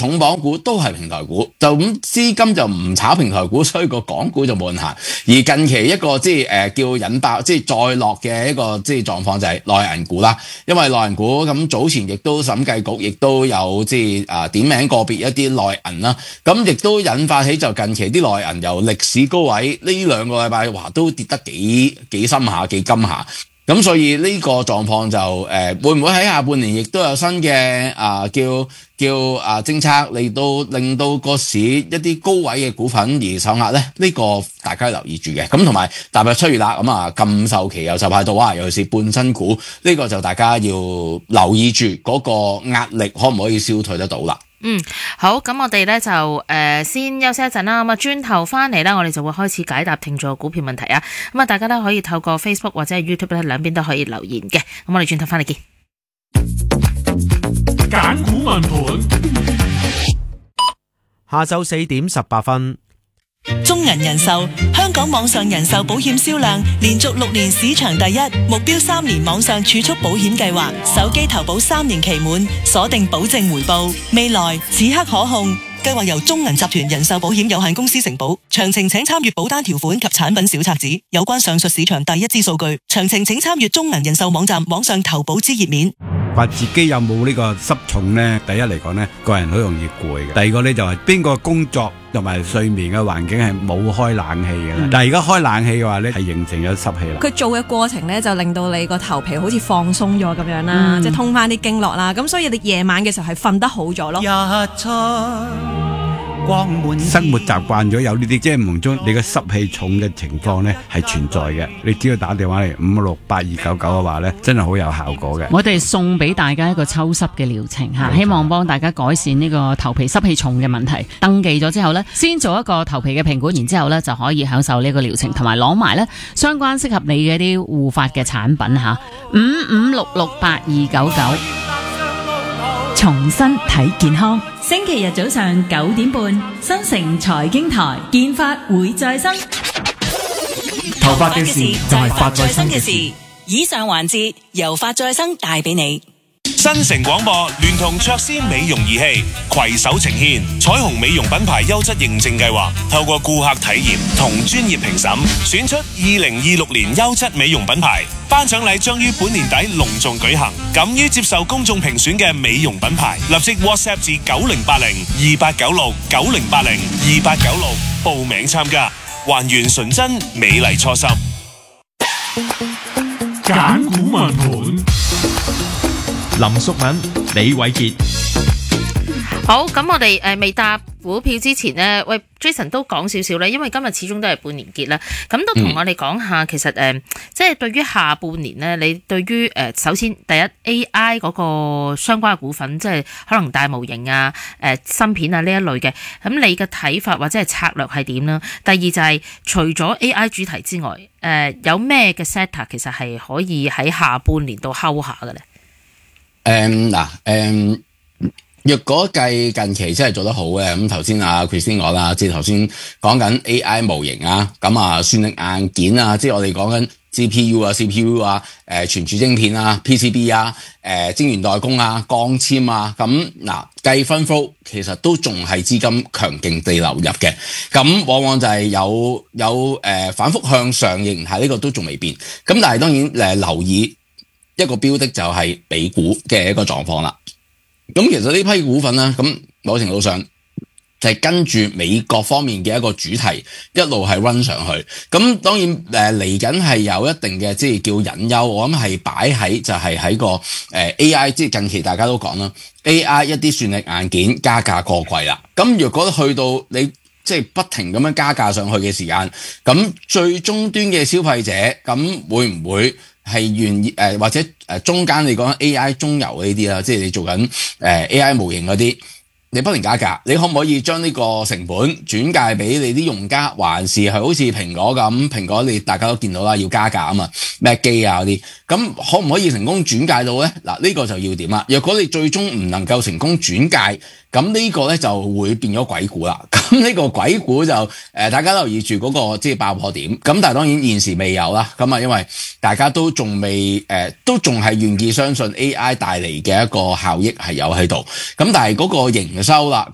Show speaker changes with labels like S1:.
S1: 重磅股都係平台股，就咁資金就唔炒平台股，所以個港股就冇人行。而近期一個叫引爆再落嘅一個狀況就係內銀股啦，因為內銀股咁早前亦都審計局亦都有點名個別一啲內銀啦，咁亦都引發起就近期啲內銀由歷史高位呢2個禮拜都跌得幾深下幾金下。咁所以呢個狀況就會唔會喺下半年亦都有新嘅叫政策嚟到令到個市一啲高位嘅股份而受壓咧？呢個大家留意住嘅。咁同埋踏入7月啦，咁禁售期又就快到啊，尤其是半新股呢個就大家要留意住嗰個壓力可唔可以消退得到啦。
S2: 好，咁我哋咧就先休息一陣啦，咁轉頭翻嚟咧，我哋就會開始解答聽眾股票問題啊，咁大家都可以透過 Facebook 或者係 YouTube 咧兩邊都可以留言嘅，咁我哋轉頭翻嚟見。
S3: 揀股問盤，
S4: 下晝4點18分。
S5: 中銀人壽香港網上人壽保險銷量連續6年市場第一，目標3年網上儲蓄保險計劃，手機投保3年期滿，鎖定保證回報，未來此刻可控。計劃由中銀集團人壽保險有限公司承保，詳情請參閱保單條款及產品小冊子。有關上述市場第一支數據，詳情請參閱中銀人壽網站網上投保之頁面。
S6: 話自己有冇呢個濕重呢？第一嚟講呢，個人好容易攰嘅。第二個呢，就係邊個工作同埋睡眠嘅環境係冇開冷氣嘅啦。但係而家開冷氣嘅話呢，係形成咗濕氣啦。
S7: 佢做嘅過程呢，就令到你個頭皮好似放鬆咗咁樣啦，即係通翻啲經絡啦。咁所以你夜晚嘅時候係瞓得好咗咯。
S6: 生活習慣咗有呢啲，即係唔中你嘅濕氣重嘅情況呢係存在嘅。你只要打電話嚟568-299嘅話呢，真係好有效果嘅。
S8: 我哋送俾大家一個抽濕嘅療程吓，希望幫大家改善呢個頭皮濕氣重嘅問題。登記咗之後呢，先做一個頭皮嘅評估，然之後呢就可以享受呢個療程，同埋攞埋呢相關適合你嘅啲護髮嘅產品吓。55668299。
S9: 重新睇健康，星期日早上9點半，新城財經台，健髮會再生。
S3: 頭髮嘅事就係髮再生嘅事。
S5: 以上環節由髮再生帶俾你。
S10: 新城廣播聯同卓斯美容儀器攜手呈現彩虹美容品牌優質認證計劃，透過顧客體驗同專業評審，選出2026年優質美容品牌。頒獎禮將於本年底隆重舉行，敢於接受公眾評選嘅美容品牌，立即 WhatsApp 至9080289690802896報名參加，還原純真美麗初心。
S3: 揀股問盤，林淑敏、李偉傑。
S2: 好，咁我哋未答股票之前呢，喂 Jason 都講少少咧，因為今日始終都係半年結啦，咁都同我哋講下，其實即係對於下半年呢，你對於首先第一 AI 嗰個相關嘅股份，即係可能大模型啊、芯片啊呢一類嘅，咁你嘅睇法或者係策略係點啦？第二就係除咗 AI 主題之外，有咩嘅 sector 其實係可以喺下半年度 hold 下嘅咧？
S1: 若果計近期真係做得好嘅，咁頭先Christine 講啦，即係頭先講緊 AI 模型啊，咁算力硬件啊，即係我哋講緊 GPU 啊、CPU 啊、存儲晶片啊、PCB 啊、晶圓代工啊、鋼纖啊，咁計分 flow 其實都仲係資金強勁地流入嘅，咁往往就係有反覆向上形態，呢個都仲未變，咁但係當然留意一個標的就係美股嘅一個狀況啦。咁其實呢批股份啦，咁某程度上就係跟住美國方面嘅一個主題一路係 run 上去。咁當然嚟緊係有一定嘅即係叫隱憂，我諗係擺喺就係喺個AI， 即係近期大家都講啦 ，AI 一啲算力硬件加價過貴啦。咁若果去到你即係不停咁樣加價上去嘅時間，咁最終端嘅消費者咁會唔會係願意或者中間你講 AI 中游呢啲啦，即係你做緊AI 模型嗰啲，你不停加價，你可唔可以將呢個成本轉介俾你啲用家，還是係好似蘋果咁？蘋果你大家都見到啦，要加價啊嘛，Mac 機啊嗰啲，咁可唔可以成功轉介到咧？嗱，呢個就要點啦。若果你最終唔能夠成功轉介，咁呢個咧就會變咗鬼股啦。咁呢個鬼股就大家留意住嗰個即係爆破點。咁但係當然現時未有啦。咁因為大家都仲未都仲係願意相信 AI 帶嚟嘅一個效益係有喺度。咁但係嗰個營收啦。